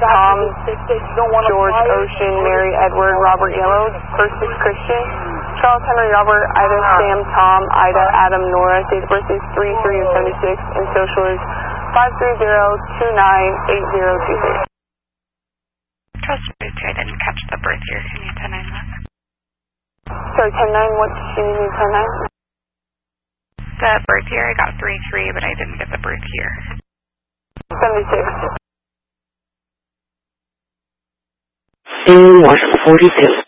Tom, George Ocean, Mary Edward, Robert Yellow. First is Christian. Charles Henry Robert, Ida, Sam, Tom, Ida, Adam, Nora. Date of birth is 3/3/76, and social is 530-298023. Trust birth year, I didn't catch the birth year. Can you 10-9 that? Sorry, 10-9, what did you need 10-9? The birth year, I got 3/3, but I didn't get the birth year. 76. Scene 142.